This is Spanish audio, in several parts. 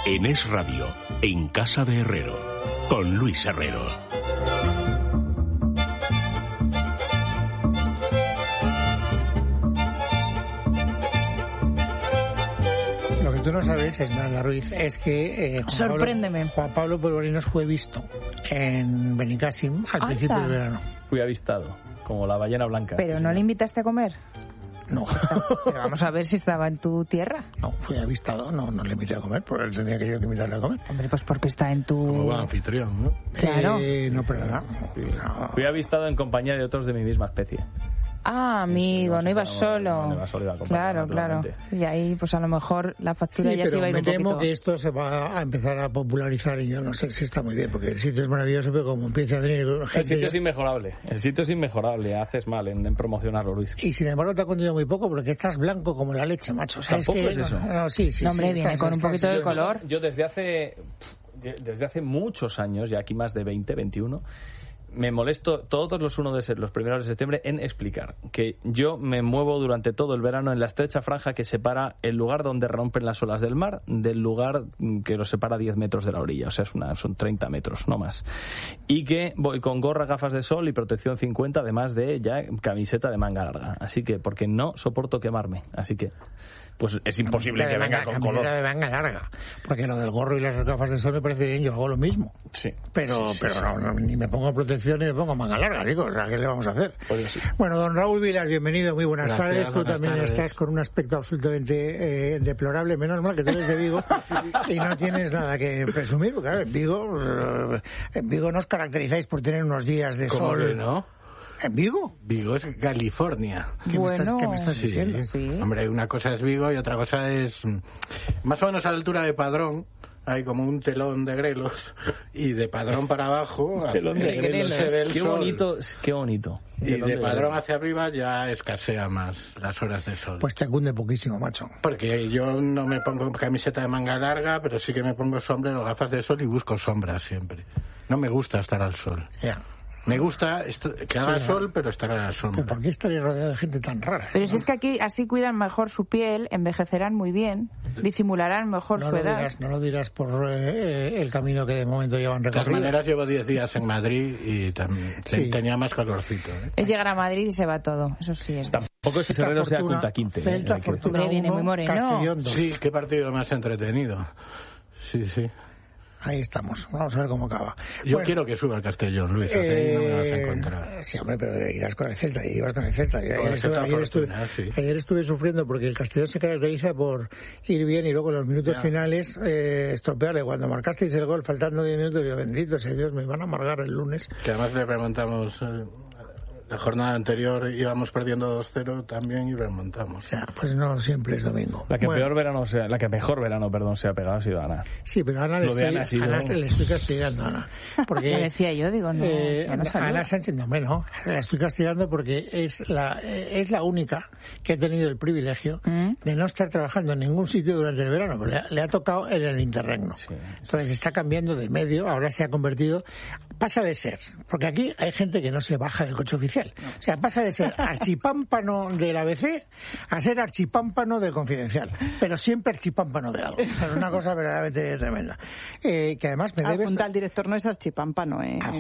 En Es Radio, en Casa de Herrero, con Luis Herrero. Lo que tú no sabes, Esmeralda Ruiz, es que sorpréndeme. Juan Pablo Polvorinos fue visto en Benicàssim al principio del verano. Fui avistado, como la ballena blanca. ¿Pero no le invitaste a comer? No. Pero vamos a ver si estaba en tu tierra. No, fui avistado, no le invité a comer, porque él tendría que yo que invitarle a comer. Hombre, pues porque está en tu... Como buen anfitrión, ¿no? Claro. No, perdona. Fui avistado en compañía de otros de mi misma especie. Ah, amigo, no ibas solo. No iba solo, iba acompañado, Claro. Y ahí, pues a lo mejor la factura Sí, ya se iba a ir un poquito. Sí, pero me temo que esto se va a empezar a popularizar y yo no sé si está muy bien, porque el sitio es maravilloso, pero como empieza a venir gente... El sitio es inmejorable, haces mal en promocionarlo, Luis. Y sin embargo te ha contenido muy poco, porque estás blanco como la leche, macho. O sea, Tampoco es que, es eso. No, sí, hombre, viene estás, con un poquito de color. Yo desde hace muchos años, ya aquí más de 20, 21... me molesto todos los primeros de septiembre en explicar que yo me muevo durante todo el verano en la estrecha franja que separa el lugar donde rompen las olas del mar del lugar que lo separa 10 metros de la orilla, o sea, son 30 metros, no más. Y que voy con gorra, gafas de sol y protección 50, además de ya camiseta de manga larga. Así que, porque no soporto quemarme. Así que, pues es imposible que venga con color. De manga larga, porque lo del gorro y las gafas de sol me parece bien, yo hago lo mismo. Sí. Pero no, ni me pongo protección ni me pongo manga larga, digo, o sea, ¿qué le vamos a hacer? Pues sí. Bueno, don Raúl Vilas, bienvenido, muy buenas tardes. Tú también estás con un aspecto absolutamente deplorable, menos mal que tú eres de Vigo y no tienes nada que presumir, porque claro, en Vigo no os caracterizáis por tener unos días de ¿Cómo sol. que no? ¿En Vigo? Vigo es California. ¿Qué me estás diciendo? Sí. Hombre, una cosa es Vigo y otra cosa es más o menos a la altura de Padrón. Hay como un telón de grelos y de Padrón para abajo telón de grelos. se ve el qué sol. bonito. Y de Padrón hacia arriba ya escasea más las horas de sol. Pues te cunde poquísimo, macho. Porque yo no me pongo camiseta de manga larga, pero sí que me pongo sombrero, gafas de sol y busco sombras siempre. No me gusta estar al sol. Ya. Me gusta que haga sol, pero estar a la sombra. ¿Pero por qué estaría rodeado de gente tan rara? Pero si es que aquí así cuidan mejor su piel, envejecerán muy bien, disimularán mejor su edad. No lo dirás por el camino que de momento llevan De todas recorrido. maneras, llevo 10 días en Madrid y tenía más calorcito. Es llegar a Madrid y se va todo, eso sí es. Tampoco es que Herrero sea Punta Quinte. Celta, Fortuna Hombre, viene 1, muy moreno. Castellón 2. Sí, qué partido más entretenido. Sí. Ahí estamos, vamos a ver cómo acaba. Yo quiero que suba el Castellón, Luis, así no me vas a encontrar. Sí, hombre, pero irás con el Celta, ibas con el Celta. Ayer estuve sufriendo porque el Castellón se caracteriza por ir bien y luego en los minutos finales estropearle. Cuando marcasteis el gol faltando 10 minutos, yo, bendito sea Dios, me van a amargar el lunes. Que además le remontamos... La jornada anterior íbamos perdiendo 2-0 también y remontamos. Ya, pues no siempre es domingo. La que mejor verano se ha pegado ha sido Ana. Sí, pero Ana le estoy castigando a Ana. Porque ya decía yo, digo, no. Ana Sánchez, no, la estoy castigando porque es la única que ha tenido el privilegio de no estar trabajando en ningún sitio durante el verano. Pero le ha tocado en el interregno. Sí. Entonces está cambiando de medio, ahora se ha convertido, pasa de ser, porque aquí hay gente que no se baja del coche oficial. O sea, pasa de ser archipámpano del ABC a ser archipámpano del Confidencial, pero siempre archipámpano de algo. O sea, es una cosa verdaderamente tremenda. Que además me debes... Adjunta al director no es archipámpano,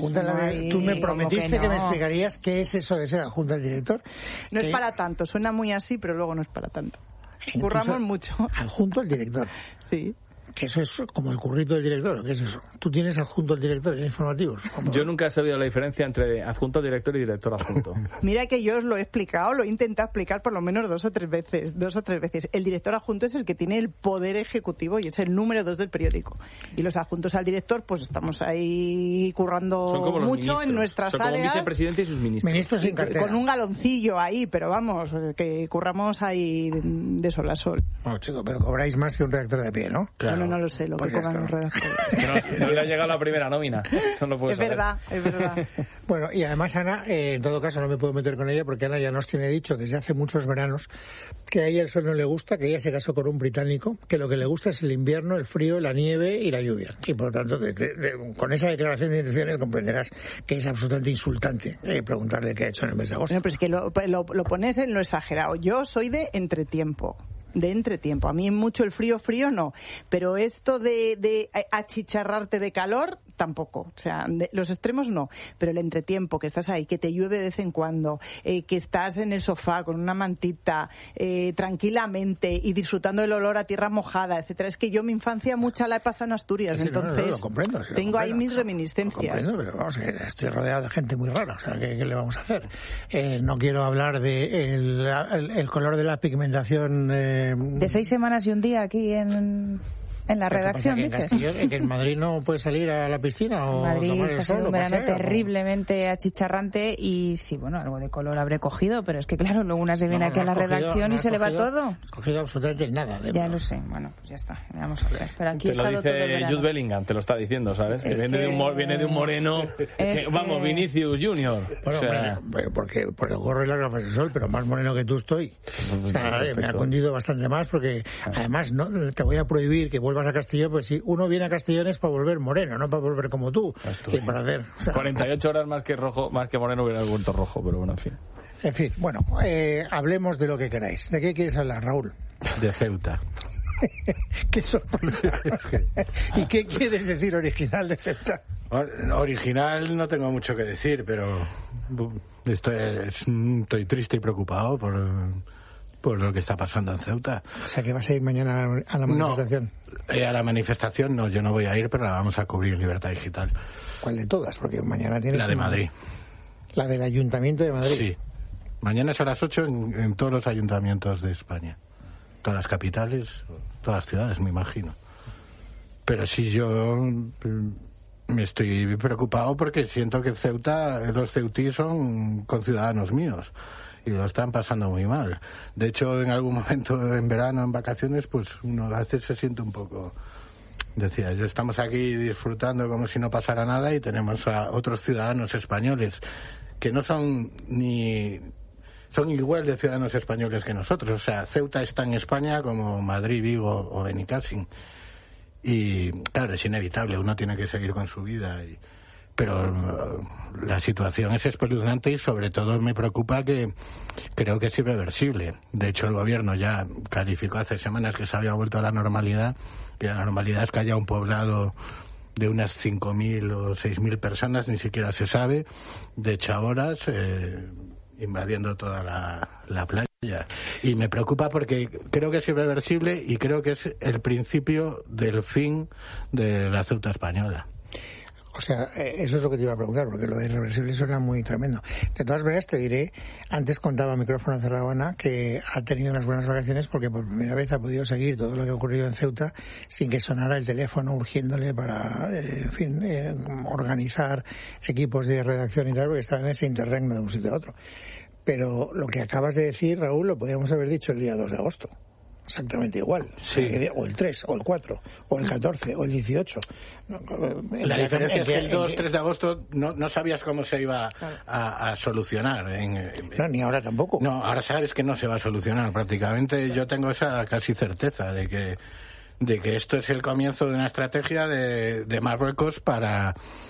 Tú me prometiste que me explicarías qué es eso de ser adjunta al director. No es para tanto, suena muy así, pero luego no es para tanto. Curramos mucho. Adjunto al director. Sí. Que eso es como el currito del director, ¿o qué es eso? ¿Tú tienes adjunto al director en informativos? Yo nunca he sabido la diferencia entre adjunto al director y director adjunto. Mira que yo os lo he explicado, lo he intentado explicar por lo menos dos o tres veces. El director adjunto es el que tiene el poder ejecutivo y es el número 2 del periódico. Y los adjuntos al director, pues estamos ahí currando mucho en nuestras áreas. Son como vicepresidente y sus ministros. Ministros sin cartera. Con un galoncillo ahí, pero vamos, que curramos ahí de sol a sol. Bueno, chico, pero cobráis más que un redactor de pie, ¿no? Claro. No lo sé, lo que cobran los redactores. No le ha llegado la primera nómina. Eso no es verdad. Bueno, y además Ana, en todo caso no me puedo meter con ella porque Ana ya nos tiene dicho desde hace muchos veranos que a ella el sol no le gusta, que ella se casó con un británico, que lo que le gusta es el invierno, el frío, la nieve y la lluvia. Y por lo tanto, con esa declaración de intenciones comprenderás que es absolutamente insultante preguntarle qué ha hecho en el mes de agosto. Bueno, pero es que lo pones en lo exagerado. Yo soy de entretiempo. de entretiempo. A mí mucho el frío no, pero esto de achicharrarte de calor tampoco. O sea, los extremos no, pero el entretiempo, que estás ahí, que te llueve de vez en cuando, que estás en el sofá con una mantita, tranquilamente y disfrutando del olor a tierra mojada, etcétera. Es que yo mi infancia mucha la he pasado en Asturias, sí, entonces lo comprendo, tengo ahí mis reminiscencias. Lo comprendo, pero vamos, estoy rodeado de gente muy rara, o sea, ¿qué le vamos a hacer? No quiero hablar de el color de la pigmentación. De 6 semanas y un día aquí en la redacción, dices. ¿Que en Madrid no puedes salir a la piscina o Madrid tomar el está sol, siendo un verano pasear, terriblemente achicharrante y sí, bueno, algo de color habré cogido, pero es que claro, luego una se viene aquí a la redacción y se le va todo. No has cogido absolutamente nada. Ya lo sé, bueno, pues ya está, vamos a ver. Pero aquí te lo dice Jude Bellingham, te lo está diciendo, ¿sabes? Que viene de un moreno, vamos, Vinicius Junior. Bueno, o sea, porque por el gorro y las gafas de sol, pero más moreno que tú estoy. O sea, me ha cundido bastante más porque además no te voy a prohibir que vuelvas a Castellón, pues si uno viene a Castellón es para volver moreno, no para volver como tú. Que para hacer, o sea, 48 horas más que rojo, más que moreno hubiera vuelto rojo, pero bueno, en fin. En fin, bueno, hablemos de lo que queráis. ¿De qué quieres hablar, Raúl? De Ceuta. ¡Qué sorpresa! ¿Y qué quieres decir original de Ceuta? Original no tengo mucho que decir, pero estoy triste y preocupado por lo que está pasando en Ceuta. O sea, que vas a ir mañana a la manifestación. No, a la manifestación no, yo no voy a ir, pero la vamos a cubrir en Libertad Digital. ¿Cuál de todas? Porque mañana tienes... La de Madrid. ¿La del Ayuntamiento de Madrid? Sí. Mañana es a las 8 en todos los ayuntamientos de España. Todas las capitales, todas las ciudades, me imagino. Pero sí, yo me estoy preocupado porque siento que Ceuta, los ceutí son conciudadanos míos y lo están pasando muy mal. De hecho, en algún momento en verano, en vacaciones, pues uno a veces se siente un poco... Decía, yo estamos aquí disfrutando como si no pasara nada y tenemos a otros ciudadanos españoles que no son son igual de ciudadanos españoles que nosotros. O sea, Ceuta está en España como Madrid, Vigo o Benicàssim. Y claro, es inevitable, uno tiene que seguir con su vida. Pero la situación es espeluznante y sobre todo me preocupa que creo que es irreversible. De hecho, el gobierno ya calificó hace semanas que se había vuelto a la normalidad, que la normalidad es que haya un poblado de unas 5.000 o 6.000 personas, ni siquiera se sabe, de echahoras, invadiendo toda la playa. Y me preocupa porque creo que es irreversible y creo que es el principio del fin de la Ceuta española. O sea, eso es lo que te iba a preguntar, porque lo de irreversible suena muy tremendo. De todas maneras, te diré, antes contaba a micrófono cerrado Ana, que ha tenido unas buenas vacaciones porque por primera vez ha podido seguir todo lo que ha ocurrido en Ceuta sin que sonara el teléfono urgiéndole para, organizar equipos de redacción y tal, porque estaba en ese interregno de un sitio a otro. Pero lo que acabas de decir, Raúl, lo podíamos haber dicho el día 2 de agosto. Exactamente igual. Sí. O el 3, o el 4, o el 14, o el 18. La diferencia es que el 2-3 de agosto no sabías cómo se iba a solucionar. No, ni ahora tampoco. No, ahora sabes que no se va a solucionar prácticamente. Yo tengo esa casi certeza de que esto es el comienzo de una estrategia de Marruecos para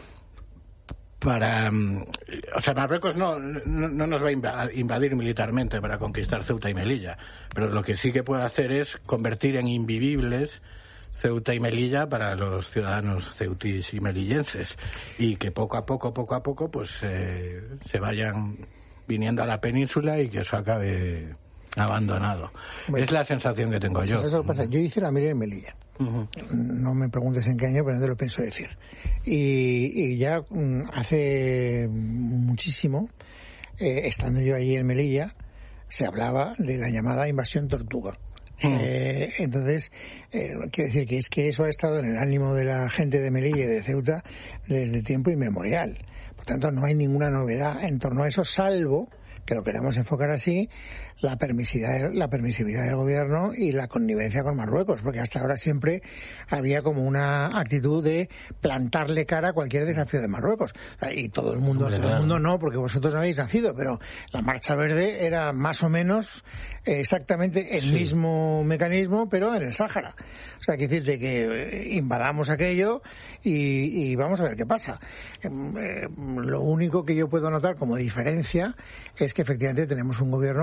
o sea, Marruecos no nos va a invadir militarmente para conquistar Ceuta y Melilla, pero lo que sí que puede hacer es convertir en invivibles Ceuta y Melilla para los ciudadanos ceutíes y melillenses, y que poco a poco pues se vayan viniendo a la península y que eso acabe abandonado. Bueno, es la sensación que tengo yo. Eso pasa. Yo hice la milla en Melilla. Uh-huh. No me preguntes en qué año, pero no te lo pienso decir. Y ya hace muchísimo, estando yo allí en Melilla, se hablaba de la llamada invasión tortuga. Entonces, quiero decir que eso ha estado en el ánimo de la gente de Melilla y de Ceuta desde tiempo inmemorial. Por tanto, no hay ninguna novedad en torno a eso, salvo que lo queramos enfocar así, la permisividad del gobierno y la connivencia con Marruecos, porque hasta ahora siempre había como una actitud de plantarle cara a cualquier desafío de Marruecos. Y todo el mundo no, porque vosotros no habéis nacido, pero la Marcha Verde era más o menos exactamente el mismo mecanismo, pero en el Sáhara. O sea, quiere decirte que invadamos aquello y vamos a ver qué pasa. Lo único que yo puedo notar como diferencia es que efectivamente tenemos un gobierno que no parece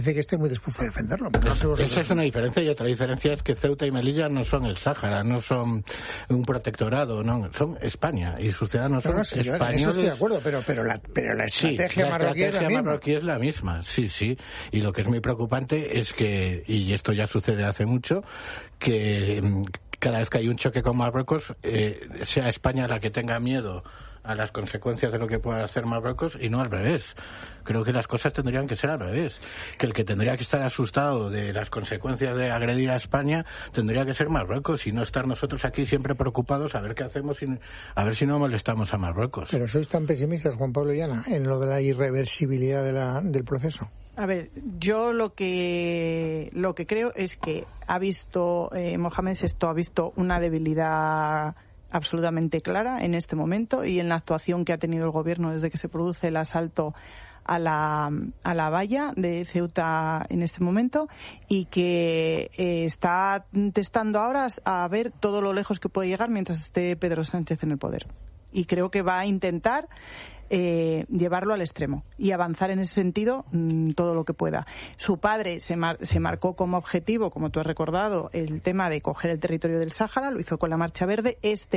parece que esté muy dispuesto a defenderlo. Esa es una diferencia, y otra diferencia es que Ceuta y Melilla no son el Sáhara, no son un protectorado, no, son España, y sus ciudadanos son españoles. En eso estoy de acuerdo, pero la estrategia marroquí es la misma, sí. Y lo que es muy preocupante es que, y esto ya sucede hace mucho, que cada vez que hay un choque con Marruecos, sea España la que tenga miedo a las consecuencias de lo que pueda hacer Marruecos y no al revés. Creo que las cosas tendrían que ser al revés. Que el que tendría que estar asustado de las consecuencias de agredir a España tendría que ser Marruecos y no estar nosotros aquí siempre preocupados a ver qué hacemos y a ver si no molestamos a Marruecos. Pero sois tan pesimistas, Juan Pablo y Ana, en lo de la irreversibilidad del proceso. A ver, yo lo que creo es que ha visto Mohamed VI ha visto una debilidad absolutamente clara en este momento y en la actuación que ha tenido el gobierno desde que se produce el asalto a la valla de Ceuta en este momento, y que está testando ahora a ver todo lo lejos que puede llegar mientras esté Pedro Sánchez en el poder. Y creo que va a intentar llevarlo al extremo y avanzar en ese sentido todo lo que pueda. Su padre se marcó como objetivo, como tú has recordado, el tema de coger el territorio del Sáhara, lo hizo con la Marcha Verde.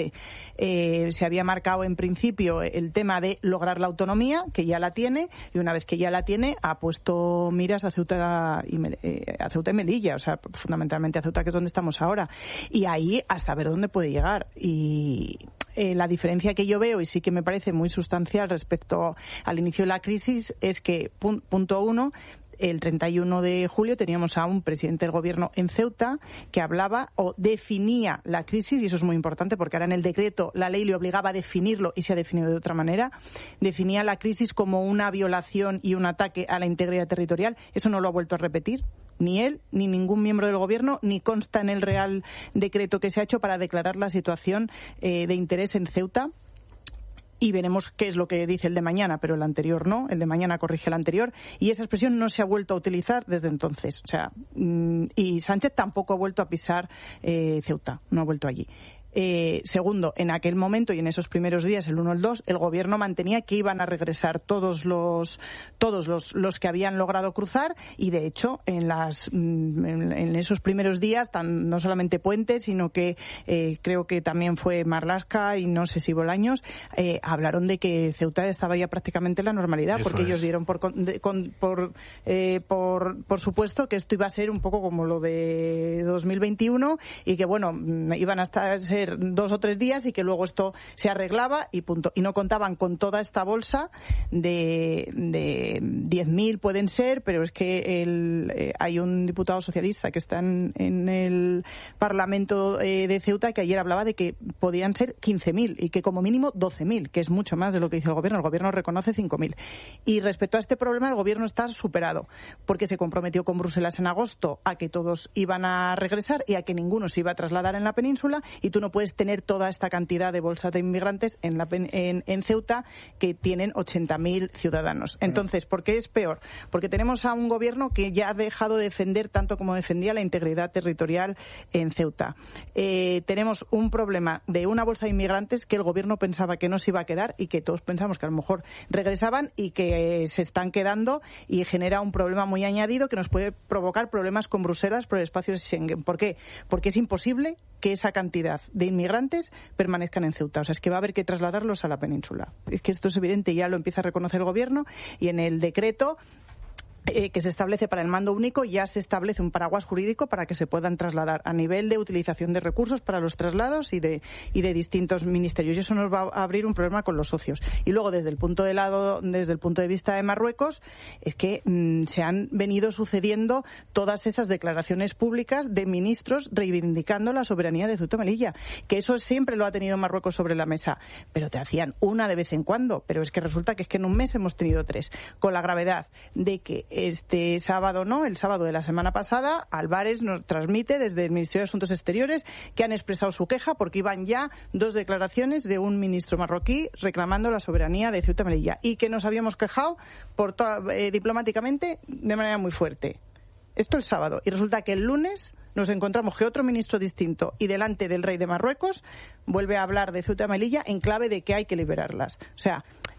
Se había marcado en principio el tema de lograr la autonomía, que ya la tiene, y una vez que ya la tiene ha puesto miras a Ceuta y Melilla, o sea, fundamentalmente a Ceuta, que es donde estamos ahora, y ahí hasta ver dónde puede llegar. Y la diferencia que yo veo, y sí que me parece muy sustancial respecto al inicio de la crisis, es que, punto uno, el 31 de julio teníamos a un presidente del gobierno en Ceuta que hablaba o definía la crisis, y eso es muy importante porque ahora en el decreto la ley le obligaba a definirlo y se ha definido de otra manera. Definía la crisis como una violación y un ataque a la integridad territorial. Eso no lo ha vuelto a repetir ni él, ni ningún miembro del gobierno, ni consta en el Real Decreto que se ha hecho para declarar la situación de interés en Ceuta. Y veremos qué es lo que dice el de mañana, pero el anterior no, el de mañana corrige el anterior, y esa expresión no se ha vuelto a utilizar desde entonces. O sea, y Sánchez tampoco ha vuelto a pisar Ceuta, no ha vuelto allí. Segundo, en aquel momento y en esos primeros días, el 1 o el 2, el gobierno mantenía que iban a regresar todos los que habían logrado cruzar, y de hecho en esos primeros días, no solamente Puente, sino que creo que también fue Marlaska y no sé si Bolaños, hablaron de que Ceuta estaba ya prácticamente en la normalidad. Eso porque ellos dieron por supuesto que esto iba a ser un poco como lo de 2021 y que bueno, iban a ser 2 o 3 días y que luego esto se arreglaba y punto. Y no contaban con toda esta bolsa de 10.000 pueden ser, pero es que hay un diputado socialista que está en el Parlamento de Ceuta que ayer hablaba de que podían ser 15.000 y que como mínimo 12.000, que es mucho más de lo que dice el gobierno. El gobierno reconoce 5.000. Y respecto a este problema, el gobierno está superado porque se comprometió con Bruselas en agosto a que todos iban a regresar y a que ninguno se iba a trasladar en la península, y tú no puedes tener toda esta cantidad de bolsas de inmigrantes en Ceuta, que tienen 80.000 ciudadanos. Entonces, ¿por qué es peor? Porque tenemos a un gobierno que ya ha dejado de defender tanto como defendía la integridad territorial en Ceuta. Tenemos un problema de una bolsa de inmigrantes que el gobierno pensaba que no se iba a quedar y que todos pensamos que a lo mejor regresaban y que se están quedando, y genera un problema muy añadido que nos puede provocar problemas con Bruselas por el espacio de Schengen. ¿Por qué? Porque es imposible que esa cantidad de inmigrantes permanezcan en Ceuta. O sea, es que va a haber que trasladarlos a la península. Es que esto es evidente, ya lo empieza a reconocer el gobierno, y en el decreto que se establece para el mando único ya se establece un paraguas jurídico para que se puedan trasladar a nivel de utilización de recursos para los traslados y de distintos ministerios, y eso nos va a abrir un problema con los socios. Y luego desde el punto de vista de Marruecos es que se han venido sucediendo todas esas declaraciones públicas de ministros reivindicando la soberanía de Ceuta y Melilla, que eso siempre lo ha tenido Marruecos sobre la mesa, pero te hacían una de vez en cuando, pero es que resulta que es que en un mes hemos tenido 3, con la gravedad de que el sábado de la semana pasada, Álvarez nos transmite desde el Ministerio de Asuntos Exteriores que han expresado su queja porque iban ya 2 declaraciones de un ministro marroquí reclamando la soberanía de Ceuta y Melilla, y que nos habíamos quejado diplomáticamente de manera muy fuerte. Esto el sábado, y resulta que el lunes nos encontramos que otro ministro distinto y delante del rey de Marruecos vuelve a hablar de Ceuta y Melilla en clave de que hay que liberarlas. O sea,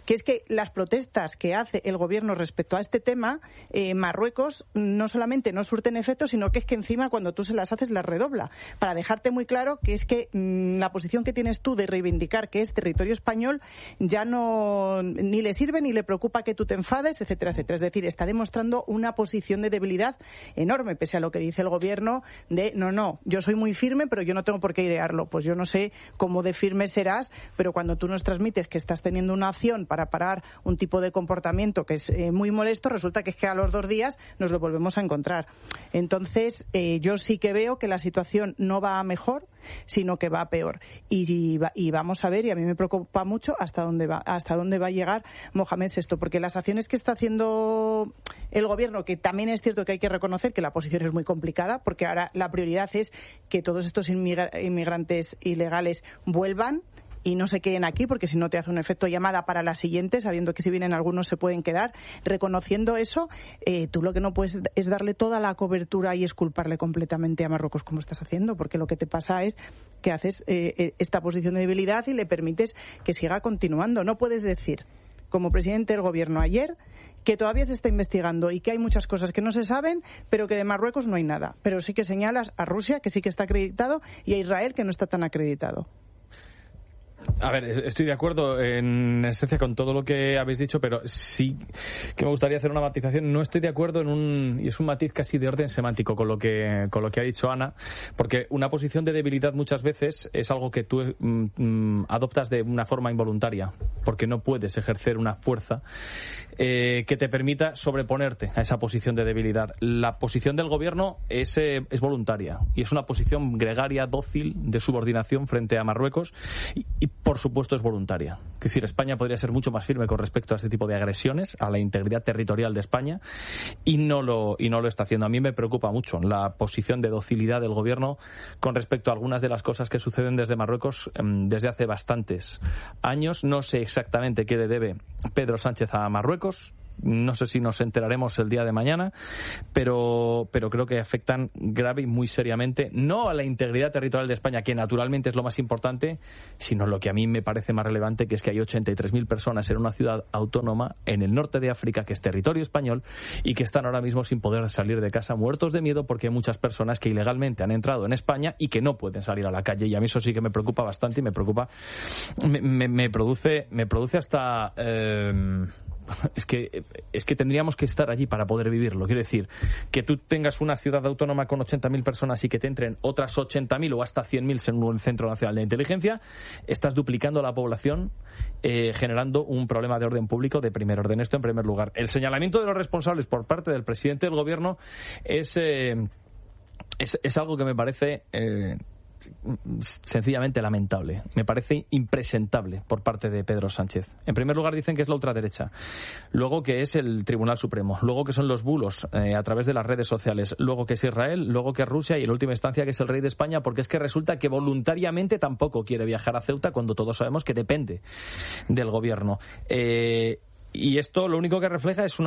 que es que las protestas que hace el gobierno respecto a este tema, Marruecos no solamente no surten efecto, sino que es que encima cuando tú se las haces las redobla, para dejarte muy claro que es que la posición que tienes tú de reivindicar que es territorio español ya no ni le sirve ni le preocupa que tú te enfades, etcétera, etcétera. Es decir, está demostrando una posición de debilidad enorme, pese a lo que dice el gobierno de no, yo soy muy firme, pero yo no tengo por qué idearlo. Pues yo no sé cómo de firme serás, pero cuando tú nos transmites que estás teniendo una acción para parar un tipo de comportamiento que es muy molesto, resulta que es que a los 2 días nos lo volvemos a encontrar. Entonces, yo sí que veo que la situación no va a mejor, sino que va a peor. Y vamos a ver, y a mí me preocupa mucho hasta dónde va a llegar Mohamed VI, porque las acciones que está haciendo el gobierno, que también es cierto que hay que reconocer que la posición es muy complicada, porque ahora la prioridad es que todos estos inmigrantes ilegales vuelvan y no se queden aquí, porque si no te hace un efecto llamada para la siguiente, sabiendo que si vienen algunos se pueden quedar. Reconociendo eso, tú lo que no puedes es darle toda la cobertura y esculparle completamente a Marruecos como estás haciendo, porque lo que te pasa es que haces esta posición de debilidad y le permites que siga continuando. No puedes decir, como presidente del gobierno ayer, que todavía se está investigando y que hay muchas cosas que no se saben, pero que de Marruecos no hay nada. Pero sí que señalas a Rusia, que sí que está acreditado, y a Israel, que no está tan acreditado. A ver, estoy de acuerdo en esencia con todo lo que habéis dicho, pero sí que me gustaría hacer una matización. No estoy de acuerdo y es un matiz casi de orden semántico con lo que ha dicho Ana, porque una posición de debilidad muchas veces es algo que tú adoptas de una forma involuntaria, porque no puedes ejercer una fuerza que te permita sobreponerte a esa posición de debilidad. La posición del gobierno es voluntaria y es una posición gregaria, dócil, de subordinación frente a Marruecos y por supuesto es voluntaria. Es decir, España podría ser mucho más firme con respecto a este tipo de agresiones, a la integridad territorial de España, y no lo está haciendo. A mí me preocupa mucho la posición de docilidad del gobierno con respecto a algunas de las cosas que suceden desde Marruecos desde hace bastantes años. No sé exactamente qué le debe Pedro Sánchez a Marruecos. No sé si nos enteraremos el día de mañana, pero creo que afectan grave y muy seriamente, no a la integridad territorial de España, que naturalmente es lo más importante, sino lo que a mí me parece más relevante, que es que hay 83.000 personas en una ciudad autónoma en el norte de África, que es territorio español, y que están ahora mismo sin poder salir de casa, muertos de miedo, porque hay muchas personas que ilegalmente han entrado en España y que no pueden salir a la calle. Y a mí eso sí que me preocupa bastante y me produce hasta... Es que tendríamos que estar allí para poder vivirlo. Quiero decir, que tú tengas una ciudad autónoma con 80.000 personas y que te entren otras 80.000 o hasta 100.000 según el Centro Nacional de Inteligencia, estás duplicando la población, generando un problema de orden público de primer orden. Esto en primer lugar. El señalamiento de los responsables por parte del presidente del gobierno es algo que me parece... sencillamente lamentable. Me parece impresentable por parte de Pedro Sánchez. En primer lugar dicen que es la ultraderecha, luego que es el Tribunal Supremo, luego que son los bulos a través de las redes sociales, luego que es Israel, luego que es Rusia y en última instancia que es el rey de España, porque es que resulta que voluntariamente tampoco quiere viajar a Ceuta cuando todos sabemos que depende del gobierno. Y esto lo único que refleja es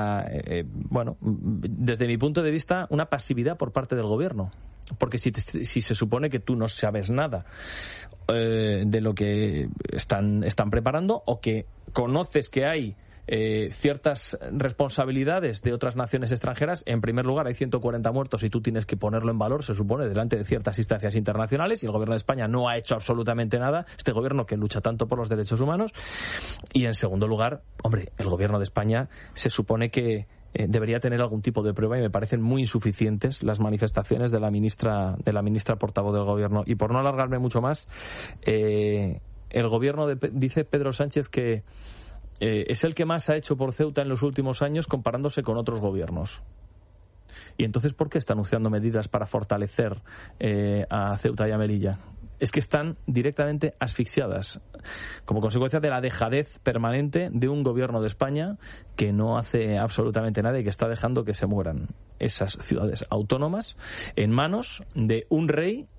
desde mi punto de vista, una pasividad por parte del gobierno. Porque si se supone que tú no sabes nada de lo que están preparando, o que conoces que hay ciertas responsabilidades de otras naciones extranjeras, en primer lugar hay 140 muertos y tú tienes que ponerlo en valor, se supone, delante de ciertas instancias internacionales, y el gobierno de España no ha hecho absolutamente nada, este gobierno que lucha tanto por los derechos humanos. Y en segundo lugar, hombre, el gobierno de España se supone que debería tener algún tipo de prueba, y me parecen muy insuficientes las manifestaciones de la ministra portavoz del gobierno. Y por no alargarme mucho más, el gobierno dice Pedro Sánchez que es el que más ha hecho por Ceuta en los últimos años comparándose con otros gobiernos. Y entonces, ¿por qué está anunciando medidas para fortalecer a Ceuta y a Melilla? Es que están directamente asfixiadas como consecuencia de la dejadez permanente de un gobierno de España que no hace absolutamente nada y que está dejando que se mueran esas ciudades autónomas en manos de un rey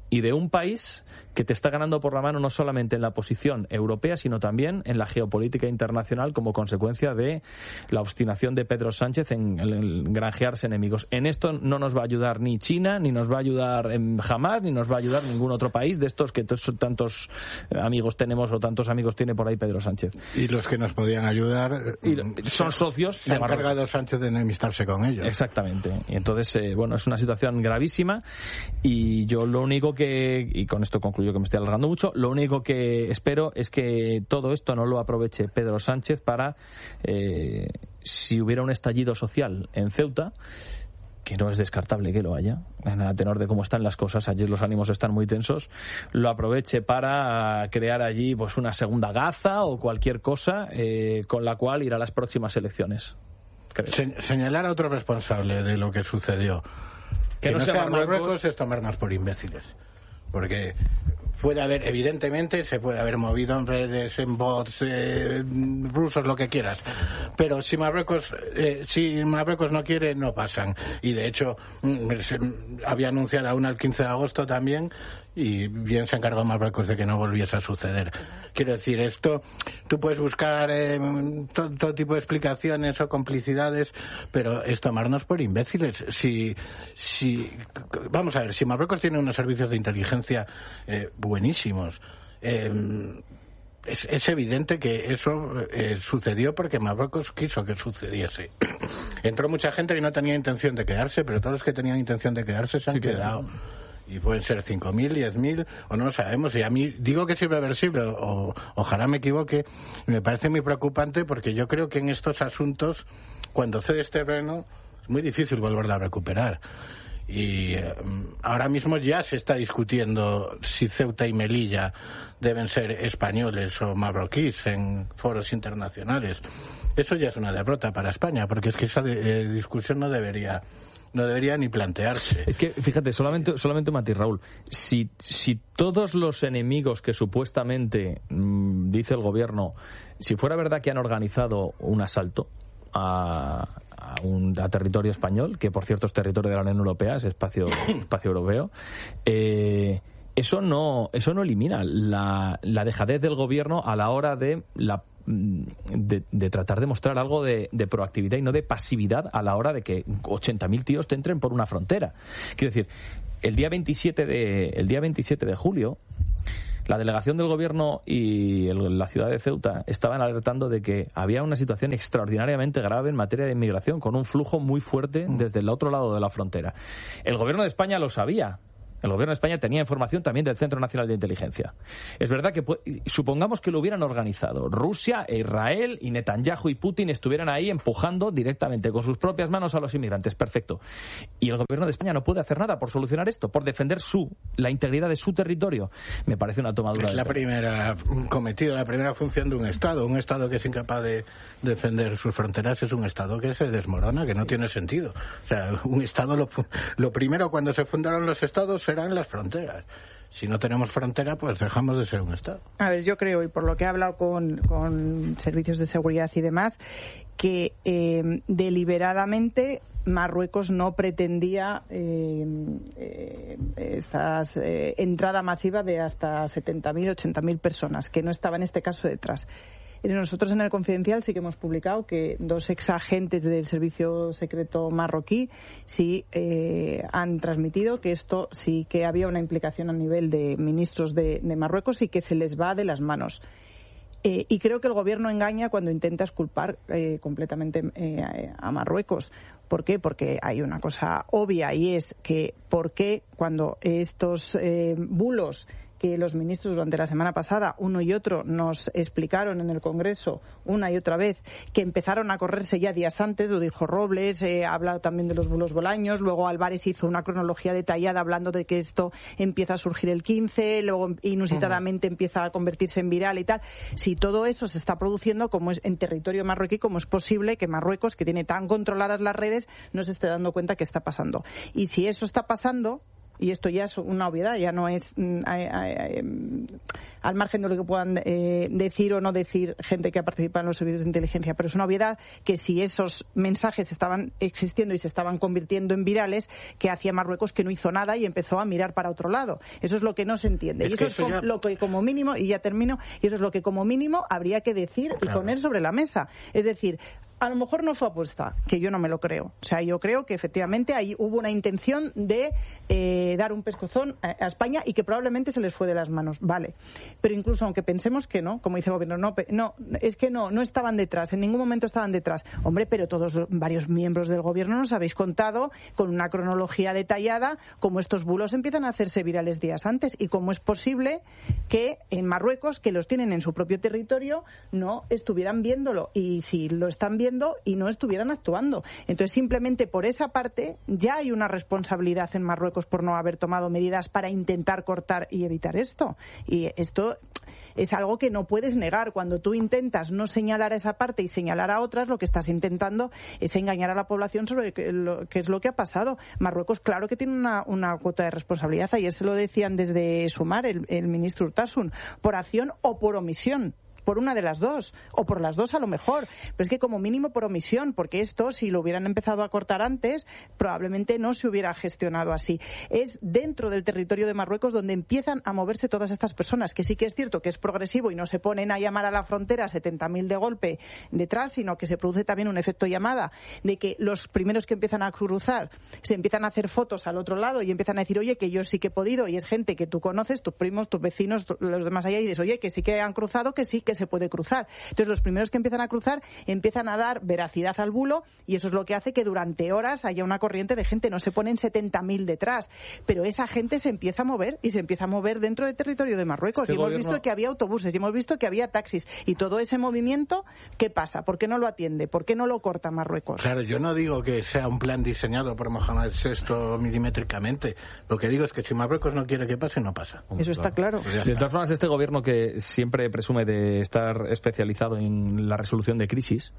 y de un país que te está ganando por la mano no solamente en la posición europea, sino también en la geopolítica internacional como consecuencia de la obstinación de Pedro Sánchez en granjearse enemigos. En esto no nos va a ayudar ni China, ni nos va a ayudar jamás, ni nos va a ayudar ningún otro país de estos que tantos amigos tenemos o tantos amigos tiene por ahí Pedro Sánchez. Y los que nos podían ayudar son socios. Se ha encargado Sánchez de enemistarse con ellos. Exactamente. Y entonces, es una situación gravísima y yo lo único y con esto concluyo que me estoy alargando mucho, lo único que espero es que todo esto no lo aproveche Pedro Sánchez para, si hubiera un estallido social en Ceuta, que no es descartable que lo haya, a tenor de cómo están las cosas, allí los ánimos están muy tensos, lo aproveche para crear allí pues una segunda Gaza o cualquier cosa con la cual ir a las próximas elecciones. Señalar a otro responsable de lo que sucedió. Que no sea Marruecos es tomarnos por imbéciles. Porque evidentemente se puede haber movido en redes, en bots, rusos, lo que quieras. Pero si Marruecos no quiere, no pasan. Y de hecho, había anunciado aún el 15 de agosto también, y bien se encargó Marruecos de que no volviese a suceder. Quiero decir, esto, tú puedes buscar todo tipo de explicaciones o complicidades, pero es tomarnos por imbéciles. Vamos a ver, si Marruecos tiene unos servicios de inteligencia buenísimos, es evidente que eso sucedió porque Marruecos quiso que sucediese. Entró mucha gente que no tenía intención de quedarse, pero todos los que tenían intención de quedarse se han quedado. Y pueden ser 5.000, 10.000, o no lo sabemos. Y a mí digo que es irreversible, ojalá me equivoque. Me parece muy preocupante porque yo creo que en estos asuntos, cuando cedes terreno, es muy difícil volverla a recuperar. Y ahora mismo ya se está discutiendo si Ceuta y Melilla deben ser españoles o marroquíes en foros internacionales. Eso ya es una derrota para España, porque es que esa discusión no debería ni plantearse. Es que, fíjate, solamente un matiz, Raúl. Si todos los enemigos que supuestamente dice el gobierno, si fuera verdad que han organizado un asalto a territorio español, que por cierto es territorio de la Unión Europea, es espacio europeo, eso no elimina la dejadez del gobierno a la hora de tratar de mostrar algo de proactividad y no de pasividad a la hora de que 80.000 tíos te entren por una frontera. Quiero decir, el día 27 de julio, la delegación del gobierno y la ciudad de Ceuta estaban alertando de que había una situación extraordinariamente grave en materia de inmigración, con un flujo muy fuerte desde el otro lado de la frontera. El gobierno de España lo sabía. El gobierno de España tenía información también del Centro Nacional de Inteligencia. Es verdad que, supongamos que lo hubieran organizado, Rusia e Israel y Netanyahu y Putin estuvieran ahí empujando directamente con sus propias manos a los inmigrantes. Perfecto. Y el gobierno de España no puede hacer nada por solucionar esto, por defender la integridad de su territorio. Me parece una tomadura de pelo. La primera función de un Estado que es incapaz de defender sus fronteras es un Estado que se desmorona, que no tiene sentido. O sea, un Estado, lo primero cuando se fundaron los Estados serán las fronteras. Si no tenemos frontera, pues dejamos de ser un Estado. A ver, yo creo, y por lo que he hablado con servicios de seguridad y demás, que deliberadamente Marruecos no pretendía entrada masiva de hasta 70.000, 80.000 personas, que no estaba en este caso detrás. Nosotros en el Confidencial sí que hemos publicado que 2 exagentes del servicio secreto marroquí sí han transmitido que esto sí que había una implicación a nivel de ministros de Marruecos y que se les va de las manos. Y creo que el gobierno engaña cuando intenta exculpar completamente a Marruecos. ¿Por qué? Porque hay una cosa obvia y es que ¿por qué cuando estos bulos que los ministros durante la semana pasada, uno y otro, nos explicaron en el Congreso una y otra vez, que empezaron a correrse ya días antes, lo dijo Robles, ha hablado también de los bulos Bolaños, luego Álvarez hizo una cronología detallada hablando de que esto empieza a surgir el 15, luego inusitadamente empieza a convertirse en viral y tal. Si todo eso se está produciendo como es en territorio marroquí, ¿cómo es posible que Marruecos, que tiene tan controladas las redes, no se esté dando cuenta que está pasando? Y si eso está pasando, y esto ya es una obviedad, ya no es al margen de lo que puedan decir o no decir gente que ha participado en los servicios de inteligencia, pero es una obviedad que si esos mensajes estaban existiendo y se estaban convirtiendo en virales, que hacía Marruecos que no hizo nada y empezó a mirar para otro lado. Eso es lo que no se entiende. Y eso es lo que como mínimo, y ya termino, y eso es lo que como mínimo habría que decir y poner sobre la mesa. Es decir, a lo mejor no fue apuesta, que yo no me lo creo. O sea, yo creo que efectivamente ahí hubo una intención de dar un pescozón a España y que probablemente se les fue de las manos. Vale. Pero incluso aunque pensemos que no, como dice el gobierno, no, es que no estaban detrás, en ningún momento estaban detrás. Hombre, pero varios miembros del gobierno nos habéis contado con una cronología detallada cómo estos bulos empiezan a hacerse virales días antes y cómo es posible que en Marruecos, que los tienen en su propio territorio, no estuvieran viéndolo. Y si lo están viendo y no estuvieran actuando. Entonces, simplemente por esa parte ya hay una responsabilidad en Marruecos por no haber tomado medidas para intentar cortar y evitar esto. Y esto es algo que no puedes negar. Cuando tú intentas no señalar a esa parte y señalar a otras, lo que estás intentando es engañar a la población sobre qué es lo que ha pasado. Marruecos, claro que tiene una cuota de responsabilidad. Ayer se lo decían desde Sumar, el ministro Urtasun, por acción o por omisión. Por una de las dos, o por las dos a lo mejor, pero es que como mínimo por omisión, porque esto, si lo hubieran empezado a cortar antes, probablemente no se hubiera gestionado así. Es dentro del territorio de Marruecos donde empiezan a moverse todas estas personas, que sí que es cierto que es progresivo y no se ponen a llamar a la frontera 70.000 de golpe detrás, sino que se produce también un efecto llamada, de que los primeros que empiezan a cruzar se empiezan a hacer fotos al otro lado y empiezan a decir, oye, que yo sí que he podido, y es gente que tú conoces, tus primos, tus vecinos, los demás allá, y dices, oye, que sí que han cruzado, que sí que se puede cruzar. Entonces, los primeros que empiezan a cruzar empiezan a dar veracidad al bulo y eso es lo que hace que durante horas haya una corriente de gente. No se ponen 70.000 detrás, pero esa gente se empieza a mover y se empieza a mover dentro del territorio de Marruecos. Y hemos visto que había autobuses, y hemos visto que había taxis. Y todo ese movimiento, ¿qué pasa? ¿Por qué no lo atiende? ¿Por qué no lo corta Marruecos? Claro, yo no digo que sea un plan diseñado por Mohamed VI milimétricamente. Lo que digo es que si Marruecos no quiere que pase, no pasa. Eso está claro. Pues de todas formas, este gobierno que siempre presume de estar especializado en la resolución de crisis,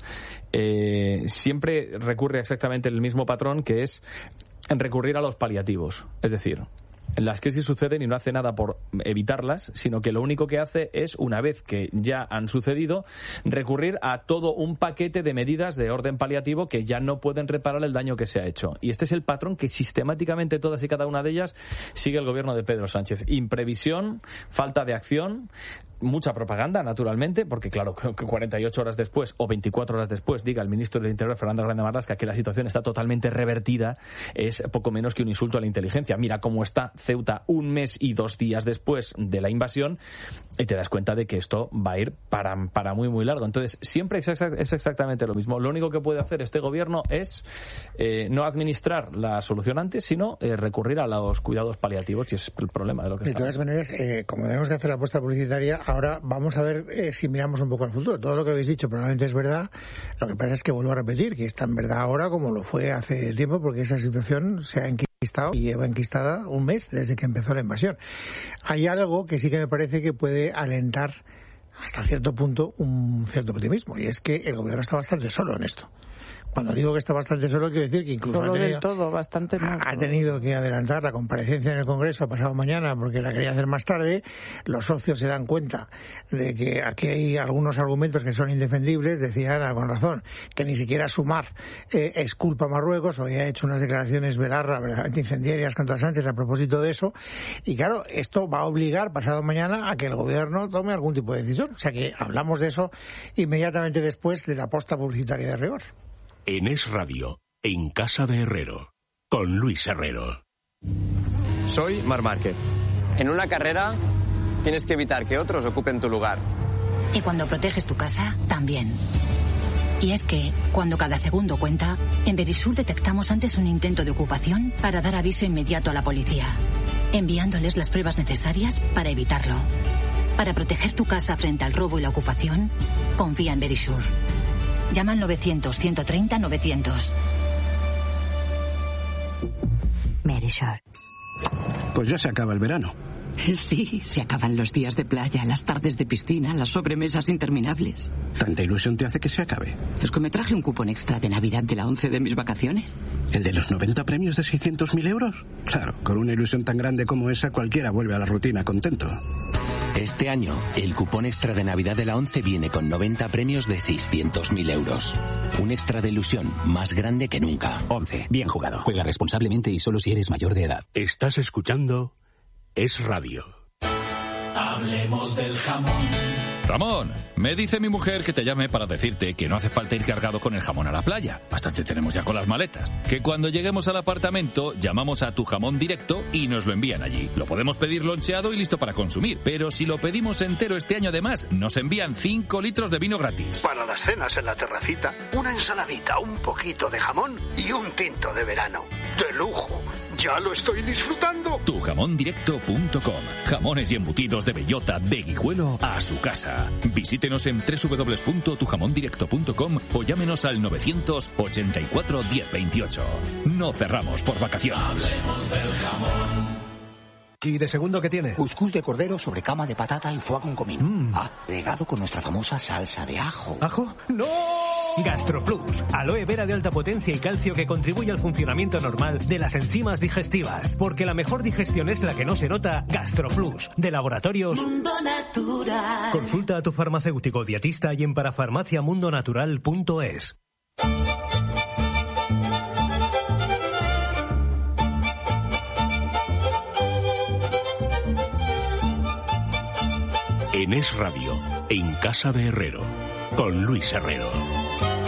siempre recurre a exactamente el mismo patrón, que es en recurrir a los paliativos. Es decir, las crisis suceden y no hace nada por evitarlas, sino que lo único que hace es, una vez que ya han sucedido, recurrir a todo un paquete de medidas de orden paliativo que ya no pueden reparar el daño que se ha hecho. Y este es el patrón que sistemáticamente todas y cada una de ellas sigue el gobierno de Pedro Sánchez. Imprevisión, falta de acción, mucha propaganda, naturalmente, porque claro, que 48 horas después o 24 horas después diga el ministro del Interior, Fernando Grande Marlaska, que la situación está totalmente revertida, es poco menos que un insulto a la inteligencia. Mira cómo está Ceuta un mes y 2 días después de la invasión y te das cuenta de que esto va a ir para muy, muy largo. Entonces, siempre es exactamente lo mismo. Lo único que puede hacer este gobierno es no administrar la solución antes, sino recurrir a los cuidados paliativos, y es el problema de lo que de todas maneras, como tenemos que hacer la apuesta publicitaria, ahora vamos a ver si miramos un poco al futuro. Todo lo que habéis dicho probablemente es verdad. Lo que pasa es que vuelvo a repetir que es tan verdad ahora como lo fue hace tiempo, porque esa situación se ha enquistado y lleva enquistada un mes desde que empezó la invasión. Hay algo que sí que me parece que puede alentar hasta cierto punto un cierto optimismo, y es que el gobierno está bastante solo en esto. Cuando digo que está bastante solo, quiero decir que incluso ha tenido que adelantar la comparecencia en el Congreso pasado mañana porque la quería hacer más tarde. Los socios se dan cuenta de que aquí hay algunos argumentos que son indefendibles. Decía Ana, con razón, que ni siquiera Sumar es culpa a Marruecos. Hoy ha hecho unas declaraciones verdaderamente incendiarias contra Sánchez a propósito de eso. Y claro, esto va a obligar pasado mañana a que el gobierno tome algún tipo de decisión. O sea que hablamos de eso inmediatamente después de la posta publicitaria de rigor. En Es Radio, en Casa de Herrero, con Luis Herrero. Soy Marc Márquez. En una carrera tienes que evitar que otros ocupen tu lugar. Y cuando proteges tu casa, también. Y es que, cuando cada segundo cuenta, en Verisur detectamos antes un intento de ocupación para dar aviso inmediato a la policía, enviándoles las pruebas necesarias para evitarlo. Para proteger tu casa frente al robo y la ocupación, confía en Verisur. Llama al 900-130-900. Verisur. Pues ya se acaba el verano. Sí, se acaban los días de playa, las tardes de piscina, las sobremesas interminables. ¿Tanta ilusión te hace que se acabe? Es que me traje un cupón extra de Navidad de la 11 de mis vacaciones. ¿El de los 90 premios de 600.000 euros? Claro, con una ilusión tan grande como esa, cualquiera vuelve a la rutina contento. Este año, el cupón extra de Navidad de la 11 viene con 90 premios de 600.000 euros. Un extra de ilusión más grande que nunca. 11. Bien jugado. Juega responsablemente y solo si eres mayor de edad. Estás escuchando Es Radio. Hablemos del jamón. Ramón, me dice mi mujer que te llame para decirte que no hace falta ir cargado con el jamón a la playa. Bastante tenemos ya con las maletas. Que cuando lleguemos al apartamento, llamamos a Tu Jamón Directo y nos lo envían allí. Lo podemos pedir loncheado y listo para consumir. Pero si lo pedimos entero este año además, nos envían 5 litros de vino gratis. Para las cenas en la terracita, una ensaladita, un poquito de jamón y un tinto de verano. ¡De lujo! ¡Ya lo estoy disfrutando! Tujamondirecto.com. Jamones y embutidos de bellota de Guijuelo a su casa. Visítenos en www.tujamondirecto.com o llámenos al 984 1028. No cerramos por vacaciones. Hablemos del jamón. ¿Y de segundo qué tiene? Cuscús de cordero sobre cama de patata y foie con comino. Regado con nuestra famosa salsa de ajo. ¿Ajo? ¡No! GastroPlus. Aloe vera de alta potencia y calcio que contribuye al funcionamiento normal de las enzimas digestivas. Porque la mejor digestión es la que no se nota. GastroPlus. De Laboratorios Mundo Natural. Consulta a tu farmacéutico dietista y en parafarmaciamundonatural.es. En Es Radio, en Casa de Herrero, con Luis Herrero.